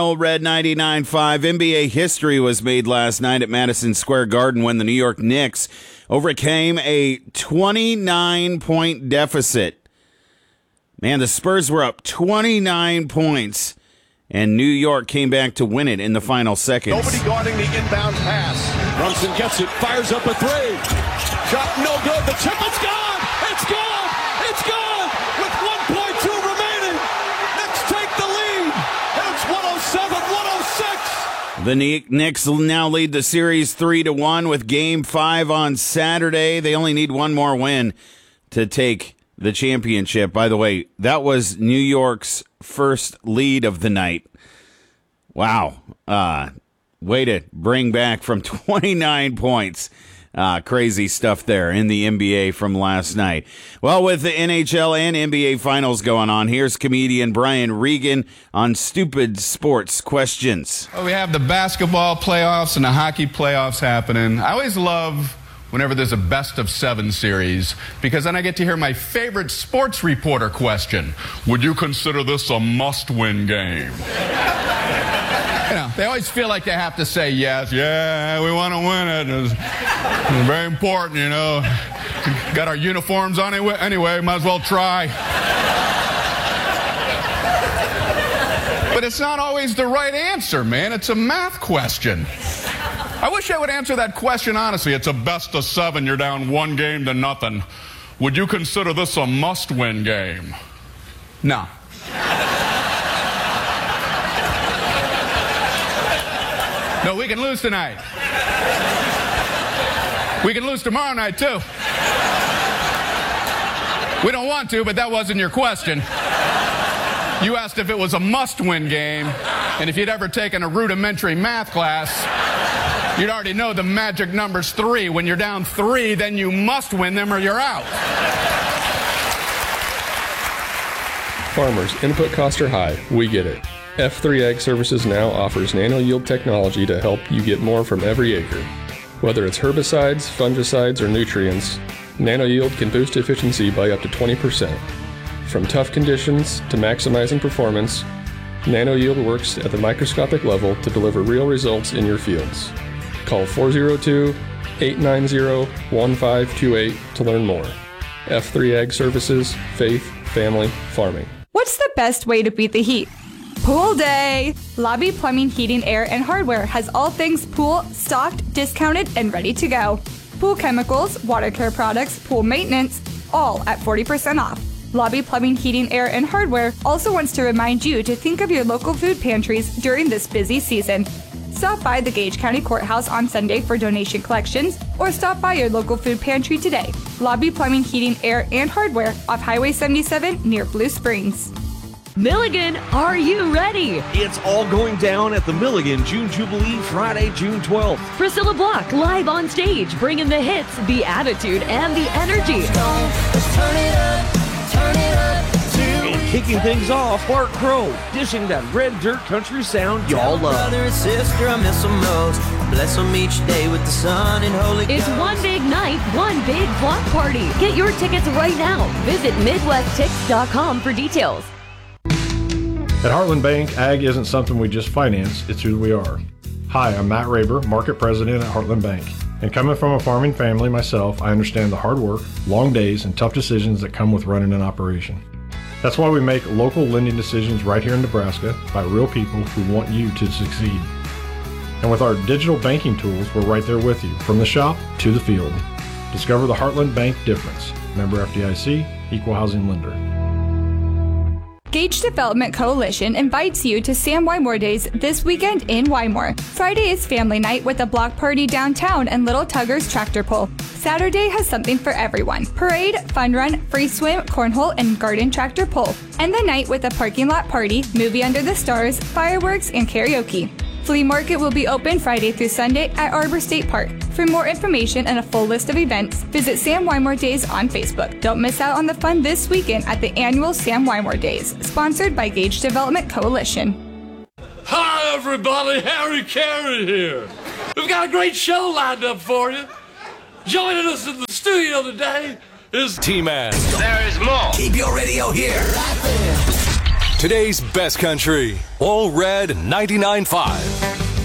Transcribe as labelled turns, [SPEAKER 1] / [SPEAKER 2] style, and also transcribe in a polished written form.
[SPEAKER 1] Red 99.5. NBA history was made last night at Madison Square Garden when the New York Knicks overcame a 29-point deficit. Man, the Spurs were up 29 points, and New York came back to win it in the final seconds.
[SPEAKER 2] Nobody guarding the inbound pass. Brunson gets it, fires up a three. Shot no good. The tip is gone. It's gone. It's gone. With 1.2 remaining. Knicks take the lead. And it's 107-106.
[SPEAKER 1] The Knicks now lead the series 3-1 with Game 5 on Saturday. They only need one more win to take the championship. By the way, that was New York's first lead of the night. Wow. Way to bring back from 29 points. Crazy stuff there in the NBA from last night. Well, with the NHL and NBA finals going on, here's comedian Brian Regan on Stupid Sports Questions.
[SPEAKER 3] Well, we have the basketball playoffs and the hockey playoffs happening. I always love whenever there's a best-of-7 series, because then I get to hear my favorite sports reporter question. Would you consider this a must-win game? You know, they always feel like they have to say yes. Yeah, we want to win it. It's very important, you know. Got our uniforms on anyway, might as well try. But it's not always the right answer, man. It's a math question. I wish I would answer that question honestly. It's a best-of-7. You're down 1-0. Would you consider this a must-win game? No. No, we can lose tonight. We can lose tomorrow night, too. We don't want to, but that wasn't your question. You asked if it was a must-win game, and if you'd ever taken a rudimentary math class, you'd already know the magic number's 3. When you're down 3, then you must win them or you're out.
[SPEAKER 4] Farmers, input costs are high. We get it. F3 Ag Services now offers nano-yield technology to help you get more from every acre. Whether it's herbicides, fungicides, or nutrients, nano-yield can boost efficiency by up to 20%. From tough conditions to maximizing performance, nano-yield works at the microscopic level to deliver real results in your fields. Call 402-890-1528 to learn more. F3 Ag Services, Faith, Family, Farming.
[SPEAKER 5] What's the best way to beat the heat? Pool day! Lobby Plumbing, Heating, Air, and Hardware has all things pool stocked, discounted, and ready to go. Pool chemicals, water care products, pool maintenance, all at 40% off. Lobby Plumbing, Heating, Air, and Hardware also wants to remind you to think of your local food pantries during this busy season. Stop by the Gage County Courthouse on Sunday for donation collections, or stop by your local food pantry today. Lobby Plumbing, Heating, Air, and Hardware off Highway 77 near Blue Springs.
[SPEAKER 6] Milligan, are you ready?
[SPEAKER 7] It's all going down at the Milligan June Jubilee, Friday, June 12th.
[SPEAKER 6] Priscilla Block live on stage, bringing the hits, the attitude, and the energy.
[SPEAKER 7] Let's turn it up, and kicking things off, Bart Crow, dishing that red dirt country sound y'all love.
[SPEAKER 8] Brother and sister, I miss them most. Bless them each day with the sun and Holy Ghost.
[SPEAKER 6] It's one big night, one big block party. Get your tickets right now. Visit MidwestTix.com for details.
[SPEAKER 9] At Heartland Bank, ag isn't something we just finance, it's who we are. Hi, I'm Matt Raber, Market President at Heartland Bank. And coming from a farming family myself, I understand the hard work, long days, and tough decisions that come with running an operation. That's why we make local lending decisions right here in Nebraska by real people who want you to succeed. And with our digital banking tools, we're right there with you, from the shop to the field. Discover the Heartland Bank difference. Member FDIC, Equal Housing Lender.
[SPEAKER 5] Gage Development Coalition invites you to Sam Wymore Days this weekend in Wymore. Friday is family night with a block party downtown and Little Tugger's tractor pull. Saturday has something for everyone. Parade, fun run, free swim, cornhole, and garden tractor pull. End the night with a parking lot party, movie under the stars, fireworks, and karaoke. Flea Market will be open Friday through Sunday at Arbor State Park. For more information and a full list of events, visit Sam Wymore Days on Facebook. Don't miss out on the fun this weekend at the annual Sam Wymore Days, sponsored by Gage Development Coalition.
[SPEAKER 10] Hi, everybody. Harry Carey here. We've got a great show lined up for you. Joining us in the studio today is
[SPEAKER 2] T-Man.
[SPEAKER 11] There is more.
[SPEAKER 12] Keep your radio here.
[SPEAKER 11] Today's best country. All Red 99.5.